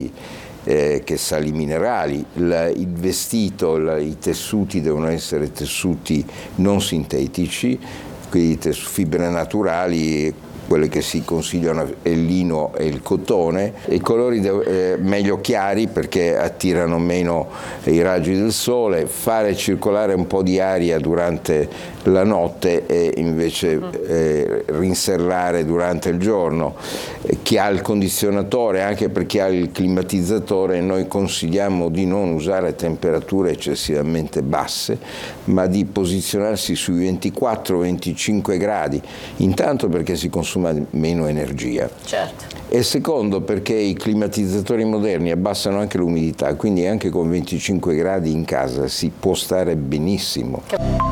che sali minerali. Il vestito, i tessuti devono essere tessuti non sintetici, quindi fibre naturali. Quelle che si consigliano è il lino e il cotone, i colori meglio chiari perché attirano meno i raggi del sole, fare circolare un po' di aria durante la notte e invece rinserrare durante il giorno. Chi ha il condizionatore, anche per chi ha il climatizzatore, noi consigliamo di non usare temperature eccessivamente basse, ma di posizionarsi sui 24-25 gradi, intanto perché si consuma meno energia. Certo. E secondo perché i climatizzatori moderni abbassano anche l'umidità, quindi anche con 25 gradi in casa si può stare benissimo.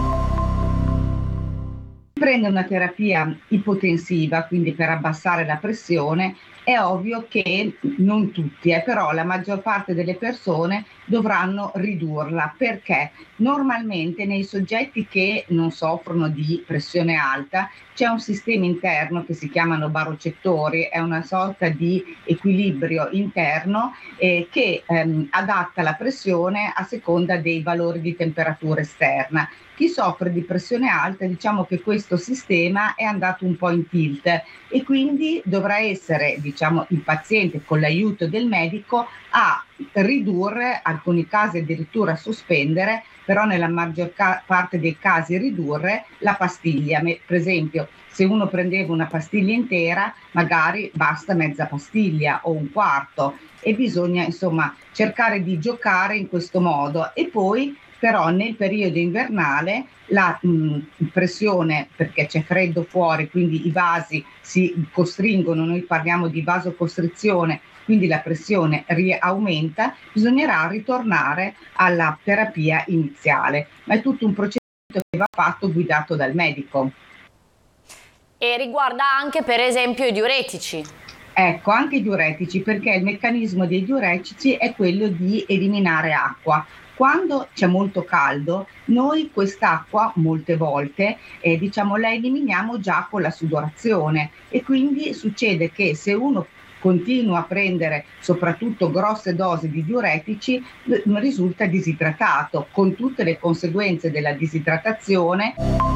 Prende una terapia ipotensiva, quindi per abbassare la pressione, è ovvio che non tutti, però la maggior parte delle persone dovranno ridurla, perché normalmente nei soggetti che non soffrono di pressione alta c'è un sistema interno che si chiamano barocettori, è una sorta di equilibrio interno che adatta la pressione a seconda dei valori di temperatura esterna. Chi soffre di pressione alta, diciamo che questo sistema è andato un po' in tilt e quindi dovrà essere, diciamo, il paziente con l'aiuto del medico a ridurre, alcuni casi addirittura sospendere, però nella maggior parte dei casi ridurre la pastiglia. Per esempio, se uno prendeva una pastiglia intera, magari basta mezza pastiglia o un quarto e bisogna insomma cercare di giocare in questo modo. E poi però nel periodo invernale la pressione, perché c'è freddo fuori, quindi i vasi si costringono, noi parliamo di vasocostrizione, quindi la pressione aumenta, bisognerà ritornare alla terapia iniziale, ma è tutto un procedimento che va fatto guidato dal medico. E riguarda anche per esempio i diuretici. Ecco, anche i diuretici, perché il meccanismo dei diuretici è quello di eliminare acqua. Quando c'è molto caldo, noi quest'acqua molte volte la eliminiamo già con la sudorazione e quindi succede che se uno continua a prendere soprattutto grosse dosi di diuretici risulta disidratato, con tutte le conseguenze della disidratazione.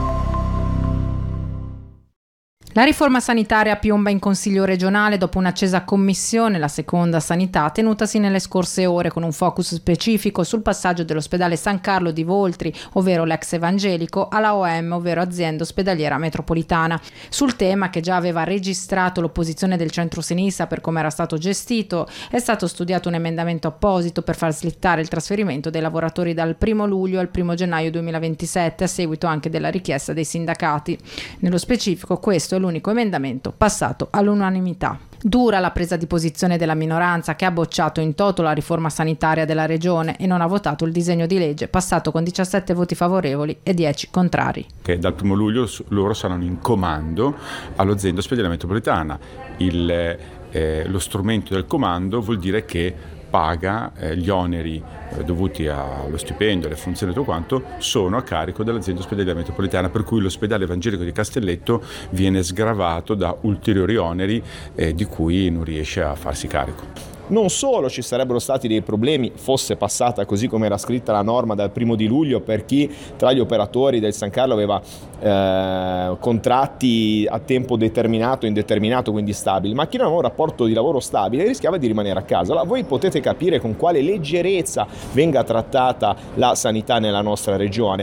La riforma sanitaria piomba in Consiglio regionale dopo un'accesa commissione, la seconda sanità, tenutasi nelle scorse ore con un focus specifico sul passaggio dell'ospedale San Carlo di Voltri, ovvero l'ex evangelico, alla OM, ovvero azienda ospedaliera metropolitana. Sul tema, che già aveva registrato l'opposizione del centro-sinistra per come era stato gestito, è stato studiato un emendamento apposito per far slittare il trasferimento dei lavoratori dal 1 luglio al 1 gennaio 2027, a seguito anche della richiesta dei sindacati. Nello specifico, questo è l'unico emendamento passato all'unanimità. Dura la presa di posizione della minoranza, che ha bocciato in toto la riforma sanitaria della regione e non ha votato il disegno di legge, passato con 17 voti favorevoli e 10 contrari. Che dal 1 luglio loro saranno in comando all'azienda ospedaliera metropolitana. Lo strumento del comando vuol dire che paga gli oneri dovuti allo stipendio, alle funzioni e tutto quanto sono a carico dell'azienda ospedaliera metropolitana, per cui l'ospedale evangelico di Castelletto viene sgravato da ulteriori oneri di cui non riesce a farsi carico. Non solo ci sarebbero stati dei problemi, fosse passata così come era scritta la norma dal 1 di luglio, per chi tra gli operatori del San Carlo aveva contratti a tempo determinato, indeterminato, quindi stabili, ma chi non aveva un rapporto di lavoro stabile rischiava di rimanere a casa. Allora, voi potete capire con quale leggerezza venga trattata la sanità nella nostra regione.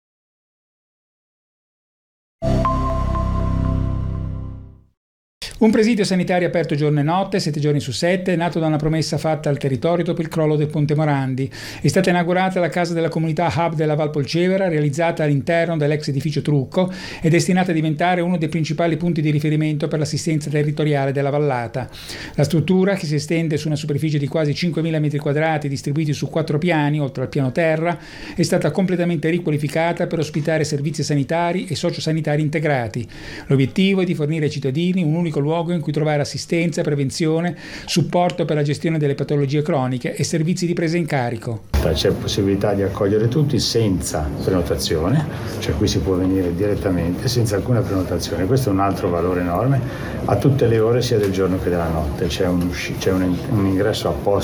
Un presidio sanitario aperto giorno e notte, 7 giorni su 7, è nato da una promessa fatta al territorio dopo il crollo del Ponte Morandi. È stata inaugurata la casa della comunità Hub della Val Polcevera, realizzata all'interno dell'ex edificio Trucco e destinata a diventare uno dei principali punti di riferimento per l'assistenza territoriale della vallata. La struttura, che si estende su una superficie di quasi 5.000 metri quadrati distribuiti su 4 piani, oltre al piano terra, è stata completamente riqualificata per ospitare servizi sanitari e sociosanitari integrati. L'obiettivo è di fornire ai cittadini un unico luogo in cui trovare assistenza, prevenzione, supporto per la gestione delle patologie croniche e servizi di presa in carico. C'è possibilità di accogliere tutti senza prenotazione, cioè qui si può venire direttamente senza alcuna prenotazione. Questo è un altro valore enorme, a tutte le ore sia del giorno che della notte. C'è un ingresso apposta